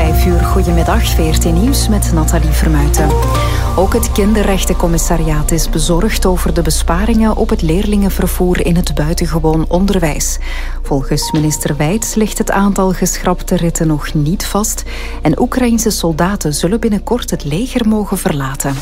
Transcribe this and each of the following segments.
5:00. Goedemiddag, VRT Nieuws met Nathalie Vermuijten. Ook het Kinderrechtencommissariaat is bezorgd over de besparingen op het leerlingenvervoer in het buitengewoon onderwijs. Volgens minister Wijts ligt het aantal geschrapte ritten nog niet vast en Oekraïense soldaten zullen binnenkort het leger mogen verlaten.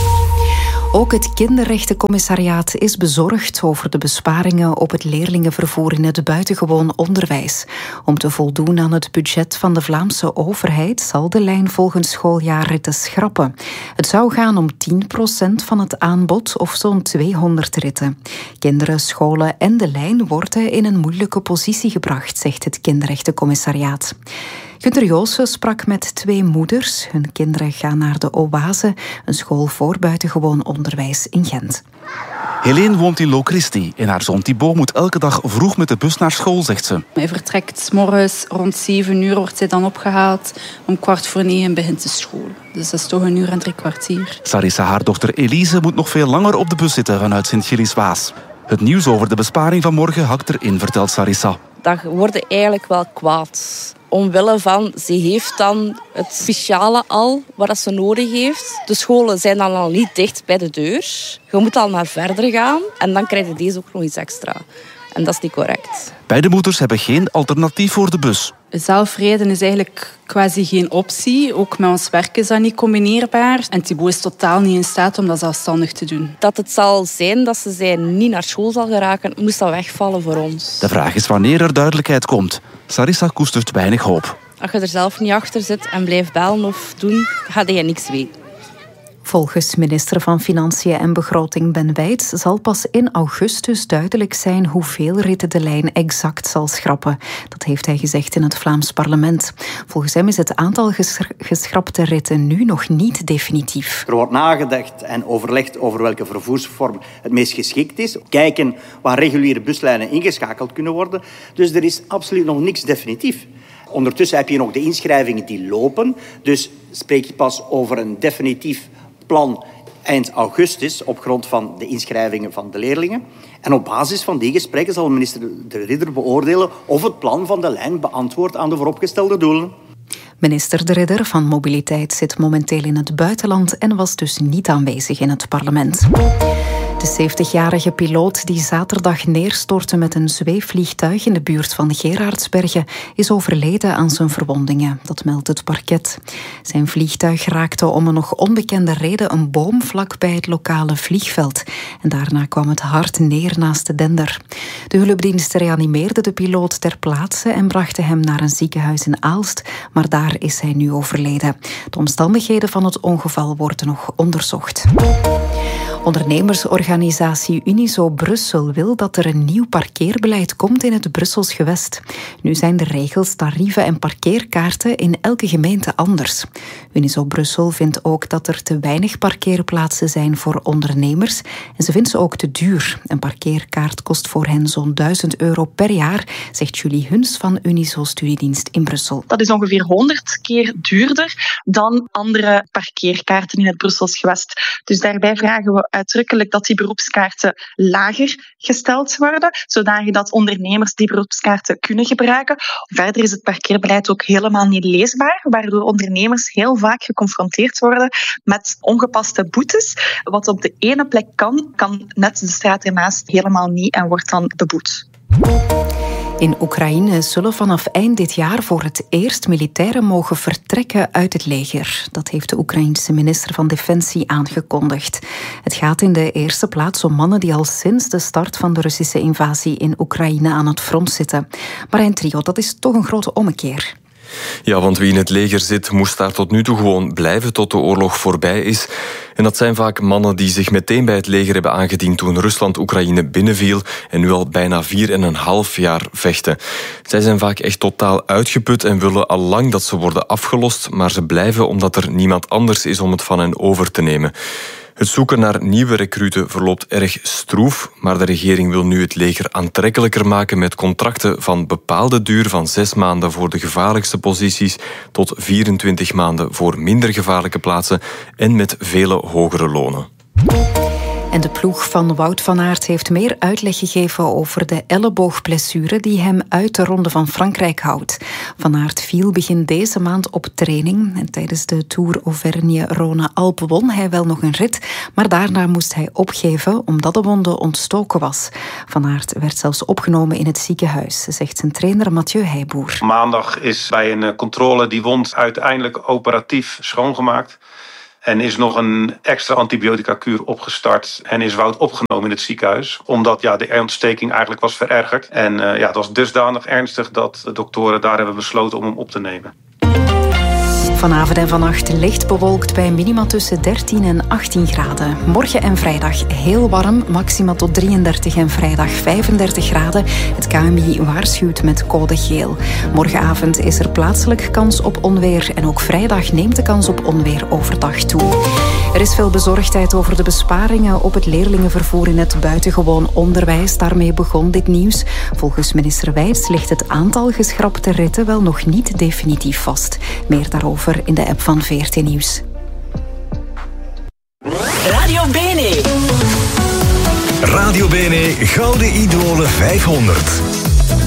Ook het Kinderrechtencommissariaat is bezorgd over de besparingen op het leerlingenvervoer in het buitengewoon onderwijs. Om te voldoen aan het budget van de Vlaamse overheid zal de lijn volgend schooljaar ritten schrappen. Het zou gaan om 10% van het aanbod of zo'n 200 ritten. Kinderen, scholen en de lijn worden in een moeilijke positie gebracht, zegt het Kinderrechtencommissariaat. Günter Joossen sprak met 2 moeders. Hun kinderen gaan naar de Oase, een school voor buitengewoon onderwijs in Gent. Helene woont in Locristi en haar zoon Thibaut moet elke dag vroeg met de bus naar school, zegt ze. Hij vertrekt 's morgens rond 7:00, wordt hij dan opgehaald. Om 8:45 begint de school. Dus dat is toch 1 uur en 3 kwartier. Sarissa, haar dochter Elise, moet nog veel langer op de bus zitten vanuit Sint-Gilles-Waas. Het nieuws over de besparing van morgen hakt erin, vertelt Sarissa. Dat wordt eigenlijk wel kwaad. Omwille van, ze heeft dan het speciale al, wat ze nodig heeft. De scholen zijn dan al niet dicht bij de deur. Je moet al naar verder gaan en dan krijg je deze ook nog iets extra. En dat is niet correct. Beide moeders hebben geen alternatief voor de bus. Zelfrijden is eigenlijk quasi geen optie. Ook met ons werk is dat niet combineerbaar. En Thibaut is totaal niet in staat om dat zelfstandig te doen. Dat het zal zijn dat ze niet naar school zal geraken, moest dat wegvallen voor ons. De vraag is wanneer er duidelijkheid komt. Sarissa koestert weinig hoop. Als je er zelf niet achter zit en blijft bellen of doen, ga je niks weten. Volgens minister van Financiën en Begroting Ben Wijts zal pas in augustus duidelijk zijn hoeveel ritten de lijn exact zal schrappen. Dat heeft hij gezegd in het Vlaams parlement. Volgens hem is het aantal geschrapte ritten nu nog niet definitief. Er wordt nagedacht en overlegd over welke vervoersvorm het meest geschikt is. Kijken waar reguliere buslijnen ingeschakeld kunnen worden. Dus er is absoluut nog niks definitief. Ondertussen heb je nog de inschrijvingen die lopen. Dus spreek je pas over een definitief plan eind augustus op grond van de inschrijvingen van de leerlingen. En op basis van die gesprekken zal minister De Ridder beoordelen of het plan van de lijn beantwoordt aan de vooropgestelde doelen. Minister De Ridder van Mobiliteit zit momenteel in het buitenland en was dus niet aanwezig in het parlement. De 70-jarige piloot die zaterdag neerstortte met een zweefvliegtuig in de buurt van Gerardsbergen is overleden aan zijn verwondingen. Dat meldt het parket. Zijn vliegtuig raakte om een nog onbekende reden een boom vlak bij het lokale vliegveld. En daarna kwam het hard neer naast de dender. De hulpdiensten reanimeerden de piloot ter plaatse en brachten hem naar een ziekenhuis in Aalst, maar daar is hij nu overleden. De omstandigheden van het ongeval worden nog onderzocht. Ondernemersorganisatie Unizo Brussel wil dat er een nieuw parkeerbeleid komt in het Brussels gewest. Nu zijn de regels, tarieven en parkeerkaarten in elke gemeente anders. Unizo Brussel vindt ook dat er te weinig parkeerplaatsen zijn voor ondernemers en ze vindt ze ook te duur. Een parkeerkaart kost voor hen zo'n €1000 per jaar, zegt Julie Huns van Unizo Studiedienst in Brussel. Dat is ongeveer 100 keer duurder dan andere parkeerkaarten in het Brussels gewest. Dus daarbij vragen we uitdrukkelijk dat die beroepskaarten lager gesteld worden, zodat ondernemers die beroepskaarten kunnen gebruiken. Verder is het parkeerbeleid ook helemaal niet leesbaar, waardoor ondernemers heel vaak geconfronteerd worden met ongepaste boetes. Wat op de ene plek kan net de straat ernaast helemaal niet en wordt dan beboet. In Oekraïne zullen vanaf eind dit jaar voor het eerst militairen mogen vertrekken uit het leger. Dat heeft de Oekraïense minister van Defensie aangekondigd. Het gaat in de eerste plaats om mannen die al sinds de start van de Russische invasie in Oekraïne aan het front zitten. Marijn Trio, dat is toch een grote ommekeer. Ja, want wie in het leger zit, moest daar tot nu toe gewoon blijven tot de oorlog voorbij is. En dat zijn vaak mannen die zich meteen bij het leger hebben aangediend toen Rusland Oekraïne binnenviel en nu al bijna 4,5 jaar vechten. Zij zijn vaak echt totaal uitgeput en willen al lang dat ze worden afgelost, maar ze blijven omdat er niemand anders is om het van hen over te nemen. Het zoeken naar nieuwe recruten verloopt erg stroef, maar de regering wil nu het leger aantrekkelijker maken met contracten van bepaalde duur van 6 maanden voor de gevaarlijkste posities tot 24 maanden voor minder gevaarlijke plaatsen en met vele hogere lonen. En de ploeg van Wout van Aert heeft meer uitleg gegeven over de elleboogblessure die hem uit de Ronde van Frankrijk houdt. Van Aert viel begin deze maand op training en tijdens de Tour Auvergne-Rhône-Alpes won hij wel nog een rit, maar daarna moest hij opgeven omdat de wonde ontstoken was. Van Aert werd zelfs opgenomen in het ziekenhuis, zegt zijn trainer Mathieu Heijboer. Maandag is bij een controle die wond uiteindelijk operatief schoongemaakt. En is nog een extra antibiotica-kuur opgestart en is Wout opgenomen in het ziekenhuis. Omdat de ontsteking eigenlijk was verergerd. En het was dusdanig ernstig dat de doktoren daar hebben besloten om hem op te nemen. Vanavond en vannacht licht bewolkt bij minima tussen 13 en 18 graden. Morgen en vrijdag heel warm, maxima tot 33 en vrijdag 35 graden. Het KNMI waarschuwt met code geel. Morgenavond is er plaatselijk kans op onweer en ook vrijdag neemt de kans op onweer overdag toe. Er is veel bezorgdheid over de besparingen op het leerlingenvervoer in het buitengewoon onderwijs. Daarmee begon dit nieuws. Volgens minister Wijts ligt het aantal geschrapte ritten wel nog niet definitief vast. Meer daarover in de app van VRT Nieuws. Radio Bene. Radio Bene Gouden Idolen 500.